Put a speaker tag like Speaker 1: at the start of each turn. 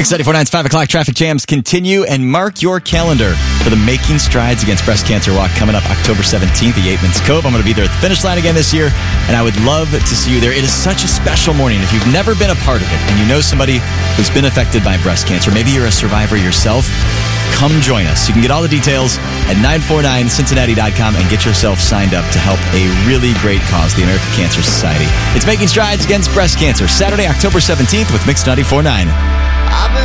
Speaker 1: Mix 94.9's 5 o'clock traffic jams continue, and mark your calendar for the Making Strides Against Breast Cancer Walk coming up October 17th at Yateman's Cove. I'm going to be there at the finish line again this year, and I would love to see you there. It is such a special morning. If you've never been a part of it and you know somebody who's been affected by breast cancer, maybe you're a survivor yourself, come join us. You can get all the details at 949cincinnati.com and get yourself signed up to help a really great cause, the American Cancer Society. It's Making Strides Against Breast Cancer, Saturday, October 17th with Mix 94.9.